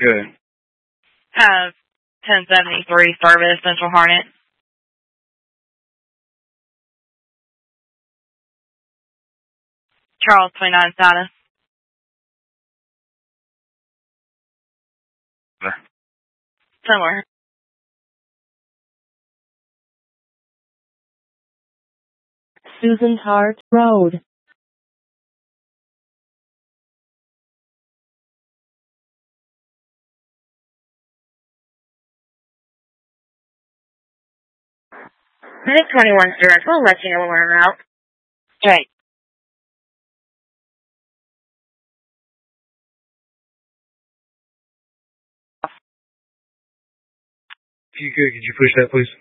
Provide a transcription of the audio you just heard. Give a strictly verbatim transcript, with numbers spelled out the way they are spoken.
Good. Have ten seventy-three service, Central Harnett. Charles twenty-nine status. Where? Somewhere. Susan Hart Road. Minute twenty-one, direct. We'll let you know when we're out. Right. If you could, could you push that, please?